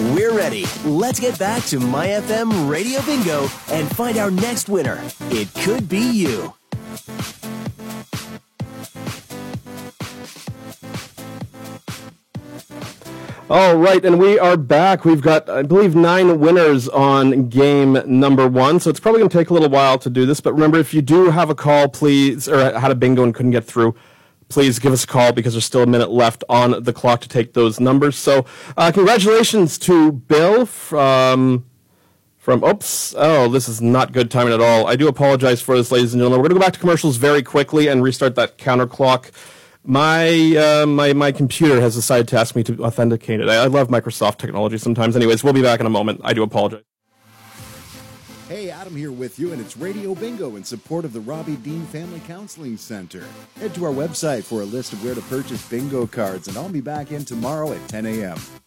We're ready. Let's get back to My FM Radio Bingo and find our next winner. It could be you. All right, and we are back. We've got, I believe, 9 winners on game number 1, so it's probably going to take a little while to do this. But remember, if you do have a call, please, or had a bingo and couldn't get through, please give us a call because there's still a minute left on the clock to take those numbers. So congratulations to Bill from oops, oh, this is not good timing at all. I do apologize for this, ladies and gentlemen. We're going to go back to commercials very quickly and restart that counter clock. My computer has decided to ask me to authenticate it. I love Microsoft technology sometimes. Anyways, we'll be back in a moment. I do apologize. Hey, Adam here with you, and it's Radio Bingo in support of the Robbie Dean Family Counseling Center. Head to our website for a list of where to purchase bingo cards, and I'll be back in tomorrow at 10 a.m.